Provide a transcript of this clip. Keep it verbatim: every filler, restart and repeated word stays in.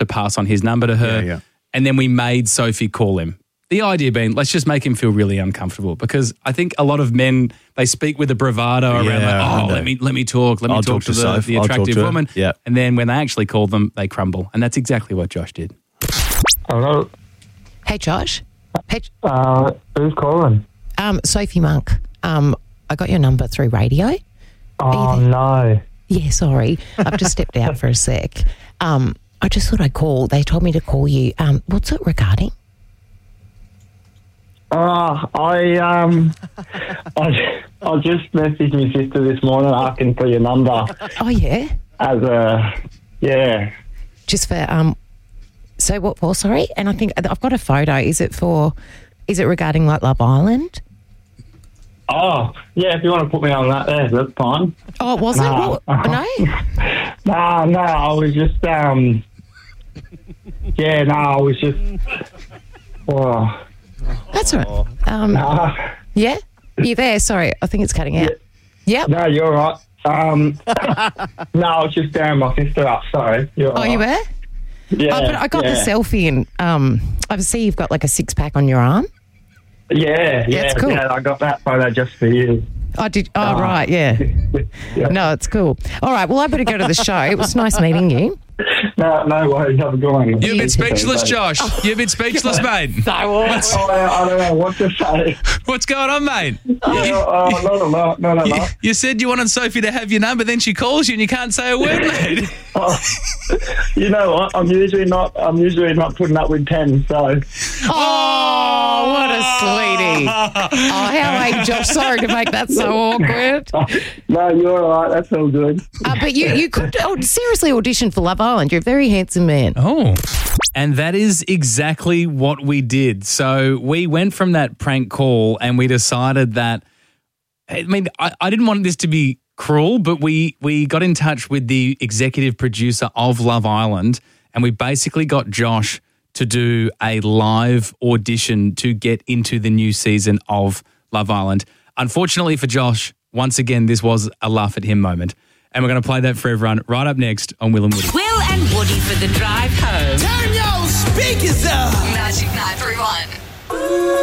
pass on his number to her. Yeah, yeah. And then we made Sophie call him. The idea being, let's just make him feel really uncomfortable, because I think a lot of men, they speak with a bravado around Yeah, I like, oh, know. let me let me talk, let me I'll talk, talk to, to the, Soph. the I'll talk attractive to her. woman. Yeah. And then when they actually call them, they crumble. And that's exactly what Josh did. Hello. Hey, Josh. Hey, Uh, who's calling? um, Sophie Monk. Um, I got your number through radio. Oh, you there? no. Yeah, sorry. I've just stepped out for a sec. Um, I just thought I'd call. They told me to call you. Um, what's it regarding? Oh, I, um, I, I just messaged my sister this morning asking for your number Oh, yeah? as a, yeah. Just for, um, so what for, sorry? And I think I've got a photo. Is it for, is it regarding like Love Island? Oh, yeah, if you want to put me on that there, that's fine. Oh, was it? Nah. What? No? No, no, I was just, um, yeah, no, I was just, oh, That's all right. Um, nah. yeah? You there? Sorry, I think it's cutting out. Yep. No, you're right. Um, no, I was just staring my sister up, sorry. You're Oh, right. you were? Yeah, Oh, but I got yeah. the selfie and um, I see you've got like a six pack on your arm. Yeah, yeah, That's cool. yeah, I got that photo just for you. I did. Oh, Oh. right. Yeah. Yeah. No, it's cool. All right. Well, I better go to the show. It was nice meeting you. No, no worries, have a good one. You've been speechless, Josh. You've been speechless, mate. What's, Oh, I don't know what to say. what's going on, mate? Yeah, oh, not a lot, not a You, lot. you said you wanted Sophie to have your number, then she calls you and you can't say a word, mate. Oh, you know what? I'm usually not. I'm usually not putting up with ten. So Oh, what a sweetie. Oh, how late, Josh. Sorry to make that so awkward. no, you're all right. That's all good. Uh, but you, you could oh, seriously audition for Love Island. You're a very handsome man. Oh. And that is exactly what we did. So we went from that prank call and we decided that, I mean, I, I didn't want this to be cruel, but we, we got in touch with the executive producer of Love Island and we basically got Josh to do a live audition to get into the new season of Love Island. Unfortunately for Josh, once again, this was a laugh at him moment. And we're going to play that for everyone right up next on Will and Woody. Will and Woody for the drive home. Turn your speakers up. Magic nine three one.